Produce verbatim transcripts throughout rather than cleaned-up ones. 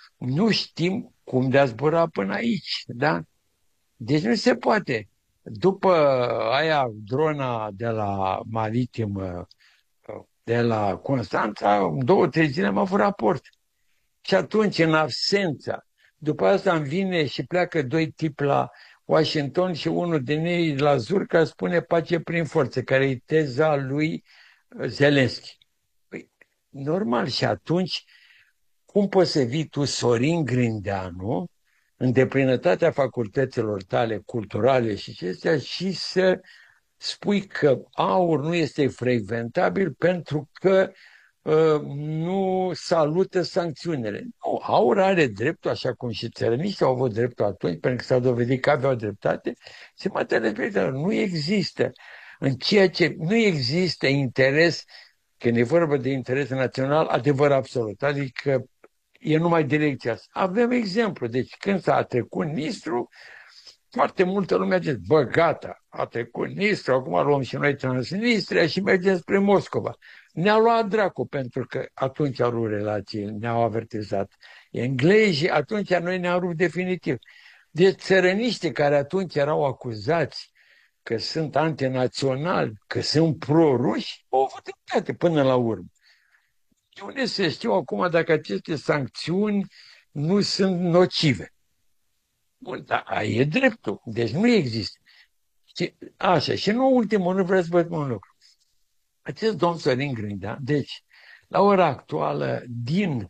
nu știm cum de-a zbura până aici, da? Deci nu se poate. După aia, drona de la maritimă, de la Constanța, în două, trei zile am avut raport. Și atunci, în absența, după asta îmi vine și pleacă doi tipi la Washington și unul din ei la Zurca spune pace prin forță, care e teza lui Zelenski. Păi, normal, și atunci, cum poți să vii tu, Sorin Grindeanu, în deplinătatea facultăților tale culturale și acestea și să spui că aur nu este frecventabil pentru că uh, nu salută sancțiunile. Nu, aur are dreptul, așa cum și țărăniștii au avut dreptul atunci, pentru că s-a dovedit că aveau dreptate, se poate respecta. Nu există. În ceea ce nu există interes, când e vorba de interes național, adevăr absolut. Adică e numai direcția asta. Avem exemplu. Deci când s-a trecut Nistru, foarte multă lume a zis, bă, gata, a trecut Nistru, acum luăm și noi Transnistria și mergem spre Moscova. Ne-a luat dracu, pentru că atunci au rupt relații, ne-au avertizat englezii, atunci noi ne-au rupt definitiv. Deci țărăniștii care atunci erau acuzați că sunt antinaționali, că sunt pro-ruși, au avut dreptate până la urmă. De unde să știu acum dacă aceste sancțiuni nu sunt nocive? Bun, dar e dreptul. Deci nu există. Și, așa, și nu ultimul, nu vreau să vă spun un lucru. Acest domn Sorin Grindea, deci, la ora actuală, din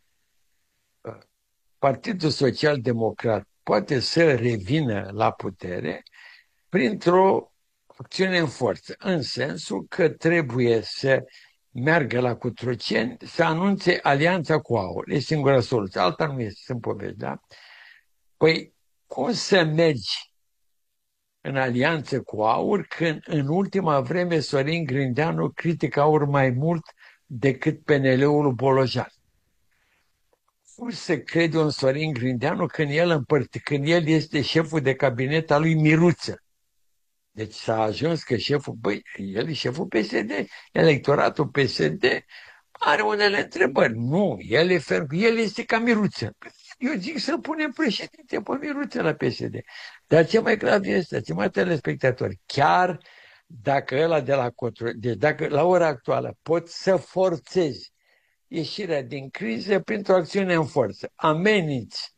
uh, Partidul Social Democrat, poate să revină la putere printr-o acțiune în forță, în sensul că trebuie să meargă la Cotroceni să anunțe alianța cu AUR. E singura soluție. Alta nu este, sunt povești, da? Păi, cum să mergi în alianță cu AUR când în ultima vreme Sorin Grindeanu critică AUR mai mult decât P N L-ul Bolojan? Cum să crede un Sorin Grindeanu când el, împărți, când el este șeful de cabinet al lui Miruță? Deci s-a ajuns că șeful, băi, el e șeful P S D, electoratul P S D are unele întrebări. Nu, el, e ferm, el este ca Miruță. Eu zic să punem președinte pe Miruță la P S D. Dar ce mai grav este, ce mai telespectatori, chiar dacă ăla de la Cotru, deci dacă la ora actuală pot să forțezi ieșirea din criză printr-o acțiune în forță, ameninți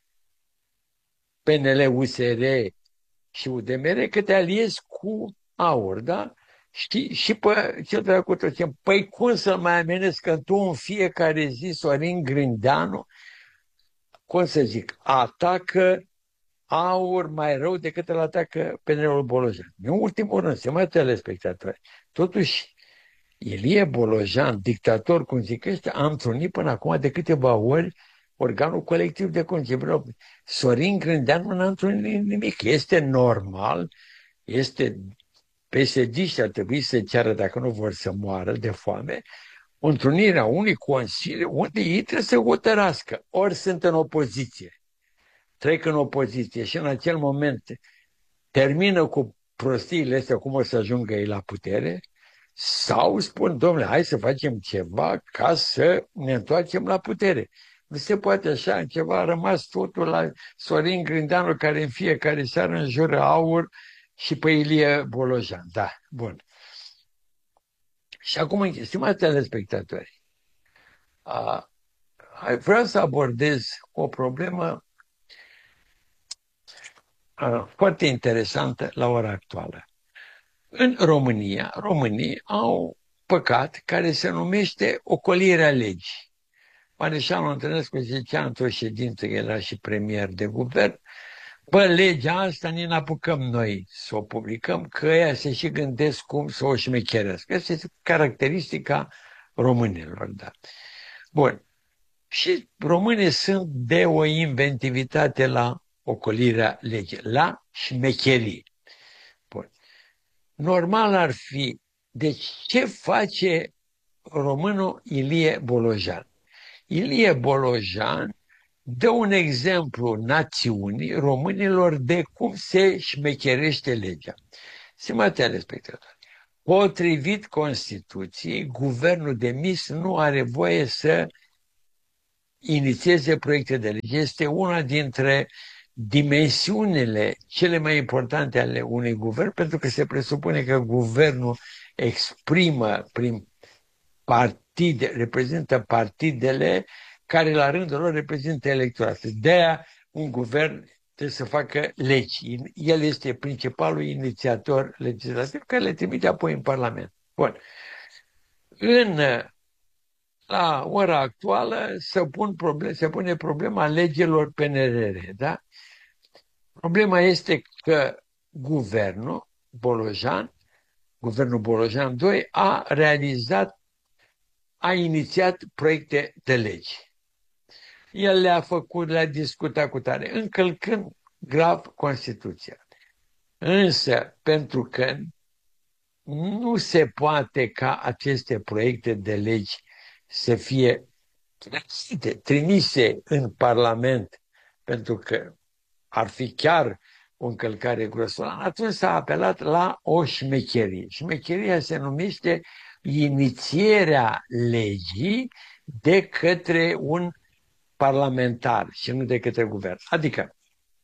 P N L, U S R și U D M R că te aliezi cu AUR, da? Știi? Și pe cel de la Cotroceni, păi cum să-l mai amenezi că tu în fiecare zi Sorin Grindeanu, cum să zic, atacă AUR mai rău decât îl atacă P N L-ul Bolojan. În ultimul rând, se mai telespectatori. Totuși, Ilie Bolojan, dictator, cum zic ăștia, am întrunit până acum de câteva ori organul colectiv de concepere. Sorin Grindeanu n-a întrunit nimic. Este normal, este P S D-ști ar trebui să ceară, dacă nu vor să moară de foame, întrunirea unui consiliu unde ei trebuie să hotărască. Ori sunt în opoziție, trec în opoziție și în acel moment termină cu prostiile astea, cum o să ajungă ei la putere, sau spun, domnule, hai să facem ceva ca să ne întoarcem la putere. Nu se poate așa, în ceva a rămas totul la Sorin Grindeanu, care în fiecare seară înjură AUR și pe Ilie Bolojan. Da, bun. Și acum, stimați telespectatori, a, vreau să abordez o problemă a, foarte interesantă la ora actuală. În România, românii au păcat care se numește ocolirea legii. Mareșalul Antonescu zicea într-o ședință, era și premier de guvern, bă, legea asta ne apucăm noi să o publicăm, că ăia se și gândesc cum să o șmecherească. Asta este caracteristica românilor, da. Bun. Și românii sunt de o inventivitate la ocolirea legii, la șmecherii. Bun. Normal ar fi, deci ce face românul Ilie Bolojan? Ilie Bolojan dă un exemplu națiunii românilor de cum se șmecherește legea. Stimați telespectatori, potrivit Constituției, guvernul demis nu are voie să inițieze proiecte de lege. Este una dintre dimensiunile cele mai importante ale unui guvern, pentru că se presupune că guvernul exprimă prin partide, reprezintă partidele care la rândul lor reprezintă electoratul. De-aia un guvern trebuie să facă legi. El este principalul inițiator legislativ care le trimite apoi în Parlament. Bun. În, la ora actuală se, pun problem, se pune problema legilor P N R R. Da? Problema este că guvernul Bolojan, guvernul Bolojan doi, a realizat, a inițiat proiecte de legi. El le-a făcut, le-a discutat cu tare, încălcând grav Constituția. Însă, pentru că nu se poate ca aceste proiecte de legi să fie trimise în Parlament, pentru că ar fi chiar o încălcare grosolană, atunci s-a apelat la o șmecherie. Șmecheria se numește inițierea legii de către un parlamentar și nu de către guvern. Adică,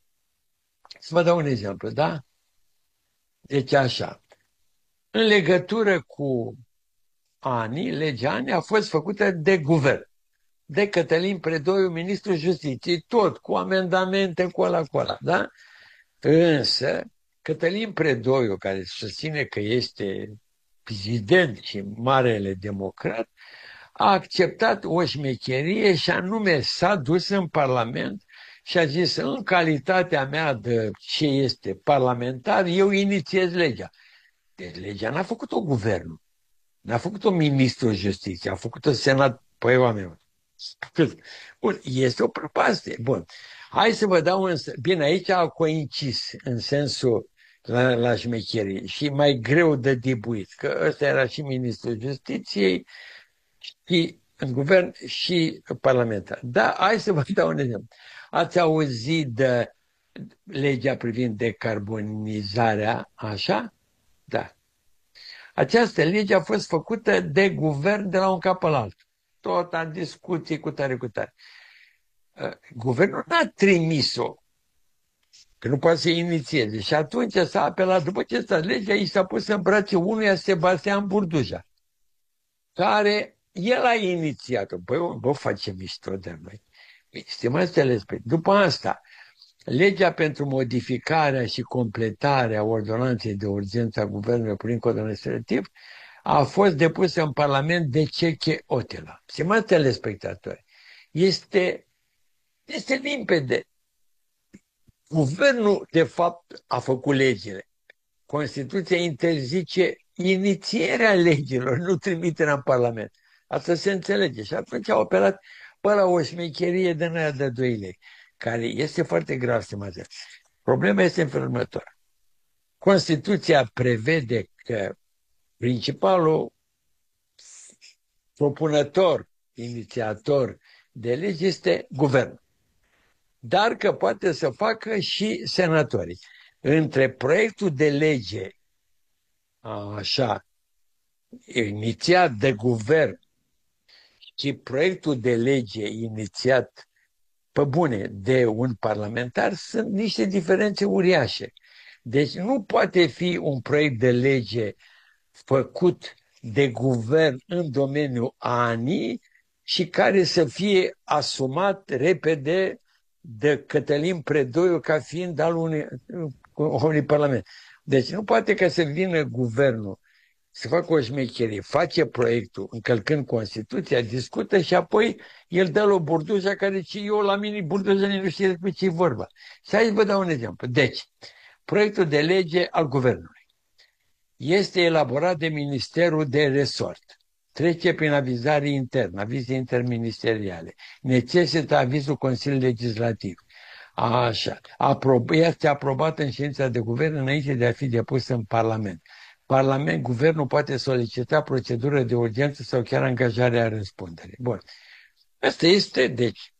să vă dau un exemplu, da? Deci așa, în legătură cu Ani, legea Ani a fost făcută de guvern, de Cătălin Predoiu, ministrul Justiției, tot cu amendamente, cu ăla, cu ăla, da? Însă, Cătălin Predoiu, care susține că este prezident și marele democrat, a acceptat o șmecherie și anume s-a dus în Parlament și a zis, în calitatea mea de ce este parlamentar, eu inițiez legea. Deci legea n-a făcut-o guvernul, n-a făcut-o ministrul justiției, a făcut-o senat, păi oameni. Bun, este o prăpastie. Bun. Hai să vă dau însă, bine, aici a coincis în sensul la, la șmecherie și mai greu de dibuit, că ăsta era și ministrul justiției, și în guvern și parlamentar. Da, hai să vă dau un exemplu. Ați auzit de legea privind decarbonizarea, așa? Da. Această lege a fost făcută de guvern de la un cap la altul. Tot în discuții cu tare, cu tare. Guvernul n-a trimis-o, că nu poate să inițieze. Și atunci s-a apelat, după ce s-a legea, i s-a pus în brațe unuia Sebastian Burduja, care el a inițiat-o. Băi, vă face mișto de noi. Stimați telespectatori, după asta, legea pentru modificarea și completarea ordonanței de urgență a Guvernului prin cod administrativ a fost depusă în Parlament de Ceche Otila. Stimați telespectatori, este, este limpede. Guvernul, de fapt, a făcut legile. Constituția interzice inițierea legilor, nu trimiterea în Parlament. Asta se înțelege. Și atunci au operat pe la o șmecherie de aia de doi lei, care este foarte grav, stimați. Problema este în felul următor. Constituția prevede că principalul propunător, inițiator de legi este guvernul, dar că poate să facă și senatorii. Între proiectul de lege, așa, inițiat de guvern și proiectul de lege inițiat pe bune de un parlamentar sunt niște diferențe uriașe. Deci nu poate fi un proiect de lege făcut de guvern în domeniul anii și care să fie asumat repede de Cătălin Predoiu ca fiind al unui, unui parlament. Deci nu poate ca să vină guvernul să facă o șmecherie, face proiectul încălcând Constituția, discută și apoi el dă la Burduja care zice, eu la mine Burduja nu știe despre ce e vorba. Și aici vă dau un exemplu. Deci, proiectul de lege al guvernului este elaborat de Ministerul de Resort. Trece prin avizare internă, avize interministeriale. Necesită avizul Consiliului Legislativ. Așa. Aprob este aprobat în ședința de guvern înainte de a fi depus în Parlament. Parlament, guvernul poate solicita procedură de urgență sau chiar angajarea răspunderii. Bun. Asta este, deci,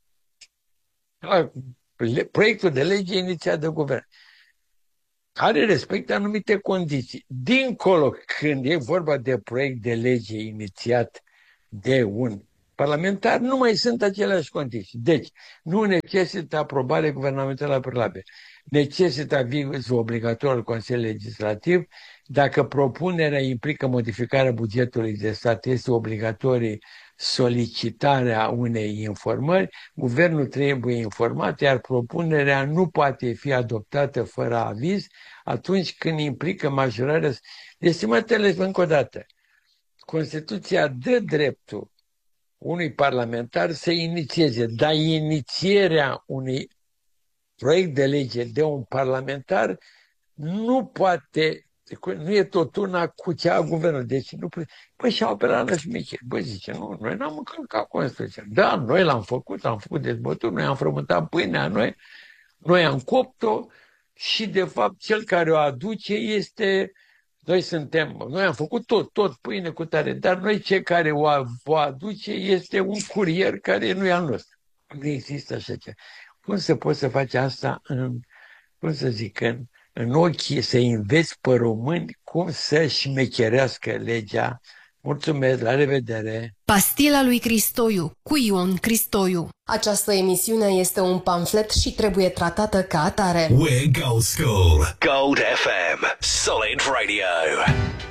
proiectul de lege inițiat de guvern, care respectă anumite condiții. Dincolo, când e vorba de proiect de lege inițiat de un parlamentari, nu mai sunt aceleași condiții. Deci, nu necesită aprobare guvernamentală prealabilă. Necesită avizul obligatoriu al Consiliului Legislativ. Dacă propunerea implică modificarea bugetului de stat, este obligatorie solicitarea unei informări, guvernul trebuie informat, iar propunerea nu poate fi adoptată fără aviz atunci când implică majorarea. Estimatele, încă o dată, Constituția dă dreptul unui parlamentar să inițieze, dar inițierea unui proiect de lege de un parlamentar nu poate, nu e tot una cu cea a guvernului. Deci nu păi și-au apelat la șmecheri. Bă, zice, nu, noi n-am încălcat Constituția. Da, noi l-am făcut, am făcut dezbături, noi am frământat pâinea, noi, noi am copt-o și, de fapt, cel care o aduce este... Noi suntem, noi am făcut tot, tot pâine cu tare, dar noi cei care o, o aduce este un curier care nu e al nostru. Nu există așa ceva. Cum să poți să faci asta în, cum să zic, în, în ochii, să înveți pe români cum să șmecherească legea? Mulțumesc, la revedere! Pastila lui Cristoiu, cu Ion Cristoiu. Această emisiune este un pamflet și trebuie tratată ca atare. We're Gold School. Gold F M. Solid Radio.